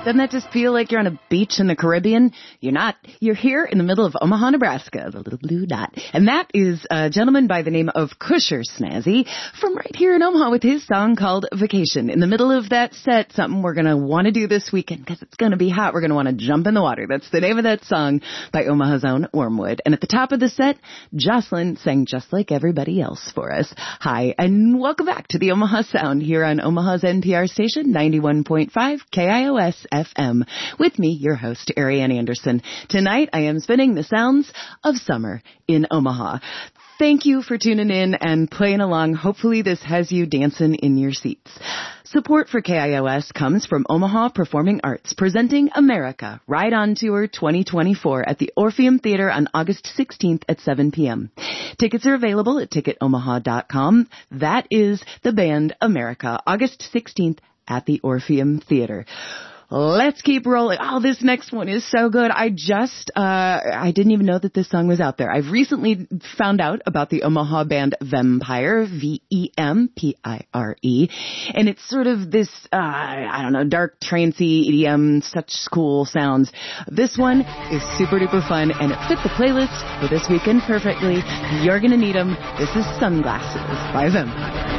Doesn't that just feel like you're on a beach in the Caribbean? You're not. You're here in the middle of Omaha, Nebraska, the little blue dot. And that is a gentleman by the name of Kusher Snazzy from right here in Omaha with his song called Vacation. In the middle of that set, something we're going to want to do this weekend because it's going to be hot. We're going to want to jump in the water. That's the name of that song by Omaha's own Wormwood. And at the top of the set, Jocelyn sang just like everybody else for us. Hi, and welcome back to the Omaha Sound here on Omaha's NPR station, 91.5 KIOS FM. With me, your host, Ariane Anderson. Tonight, I am spinning the sounds of summer in Omaha. Thank you for tuning in and playing along. Hopefully this has you dancing in your seats. Support for KIOS comes from Omaha Performing Arts, presenting America Ride on Tour 2024 at the Orpheum Theater on August 16th at 7 p.m. Tickets are available at ticketomaha.com. That is the band America, August 16th at the Orpheum Theater. Let's keep rolling. Oh, this next one is so good. I didn't even know that this song was out there. I've recently found out about the Omaha band Vempire, Vempire. And it's sort of this, dark, trancey, EDM, such cool sounds. This one is super duper fun and it fits the playlist for this weekend perfectly. You're gonna need them. This is Sunglasses by Vempire.